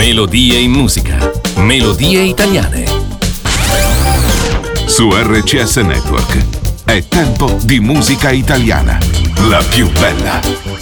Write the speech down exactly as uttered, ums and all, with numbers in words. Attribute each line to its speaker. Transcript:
Speaker 1: Melodie in musica. Melodie italiane.
Speaker 2: Su R C S Network è tempo di musica italiana. La più bella.